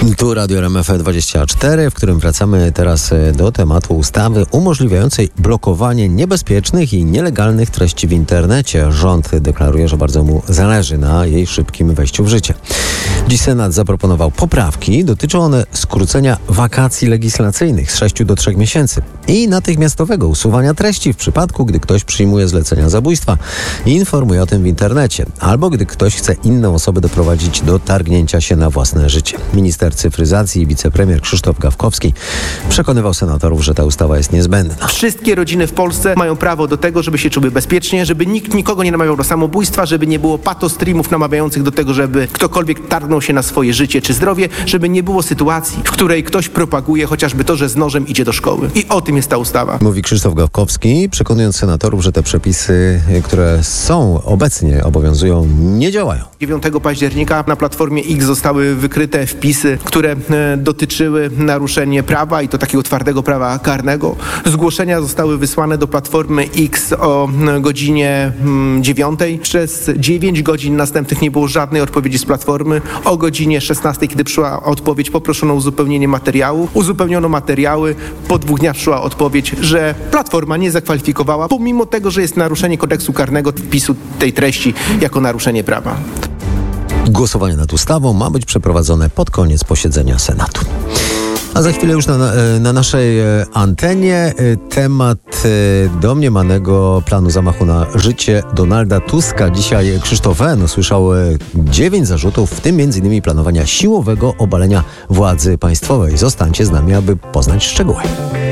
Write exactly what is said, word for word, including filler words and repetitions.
Tu Radio R M F dwadzieścia cztery, w którym wracamy teraz do tematu ustawy umożliwiającej blokowanie niebezpiecznych i nielegalnych treści w internecie. Rząd deklaruje, że bardzo mu zależy na jej szybkim wejściu w życie. Dziś Senat zaproponował poprawki. Dotyczą one skrócenia wakacji legislacyjnych z sześciu do trzech miesięcy i natychmiastowego usuwania treści w przypadku, gdy ktoś przyjmuje zlecenia zabójstwa i informuje o tym w internecie, albo gdy ktoś chce inną osobę doprowadzić do targnięcia się na własne życie. Minister cyfryzacji i wicepremier Krzysztof Gawkowski przekonywał senatorów, że ta ustawa jest niezbędna. Wszystkie rodziny w Polsce mają prawo do tego, żeby się czuły bezpiecznie, żeby nikt nikogo nie namawiał do samobójstwa, żeby nie było patostreamów namawiających do tego, żeby ktokolwiek targnął się na swoje życie czy zdrowie, żeby nie było sytuacji, w której ktoś propaguje chociażby to, że z nożem idzie do szkoły. I o tym jest ta ustawa. Mówi Krzysztof Gawkowski, przekonując senatorów, że te przepisy, które są obecnie obowiązują, nie działają. dziewiątego października na Platformie X zostały wykryte wpisy, które e, dotyczyły naruszenia prawa i to takiego twardego prawa karnego. Zgłoszenia zostały wysłane do Platformy X o e, godzinie mm, dziewiątej. Przez dziewięć godzin następnych nie było żadnej odpowiedzi z Platformy. O godzinie szesnastej, kiedy przyszła odpowiedź, poproszono o uzupełnienie materiału. Uzupełniono materiały. Po dwóch dniach przyszła odpowiedź, że Platforma nie zakwalifikowała, pomimo tego, że jest naruszenie kodeksu karnego, wpisu tej treści jako naruszenie prawa. Głosowanie nad ustawą ma być przeprowadzone pod koniec posiedzenia Senatu. A za chwilę już na, na naszej antenie temat domniemanego planu zamachu na życie Donalda Tuska. Dzisiaj Krzysztof N. usłyszał dziewięć zarzutów, w tym między innymi planowania siłowego obalenia władzy państwowej. Zostańcie z nami, aby poznać szczegóły.